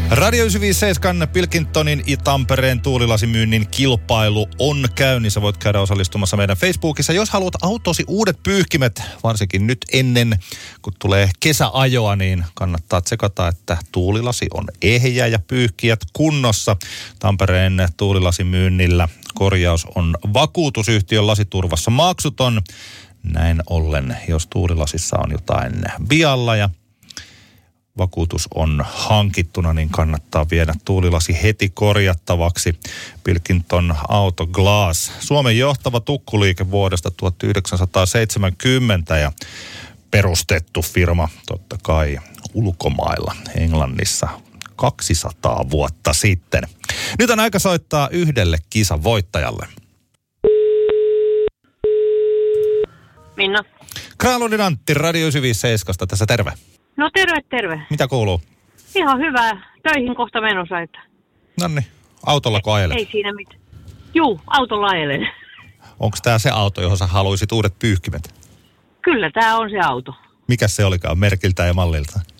Radio 957 Pilkingtonin ja Tampereen tuulilasimyynnin kilpailu on käynnissä. Voit käydä osallistumassa meidän Facebookissa. Jos haluat autosi uudet pyyhkimet, varsinkin nyt ennen kun tulee kesäajoa, niin kannattaa tsekata, että tuulilasi on ehjä ja pyyhkijät kunnossa. Tampereen tuulilasimyynnillä korjaus on vakuutusyhtiön lasiturvassa maksuton. Näin ollen, jos tuulilasissa on jotain vialla ja vakuutus on hankittuna, niin kannattaa viedä tuulilasi heti korjattavaksi. Pilkington Auto Glass, Suomen johtava tukkuliike vuodesta 1970 ja perustettu firma totta kai ulkomailla Englannissa 200 vuotta sitten. Nyt on aika soittaa yhdelle kisan voittajalle. Minna. Granlundin Antti, Radio 957, tässä terve. No terve. Mitä kuuluu? Ihan hyvä. Töihin kohta menossa, että... Noniin, autollako ajelet? Ei siinä mitään. Juu, autolla ajelen. Onko tämä se auto, johon sä haluisit uudet pyyhkimet? Kyllä, tämä on se auto. Mikä se olikaan merkiltä ja mallilta?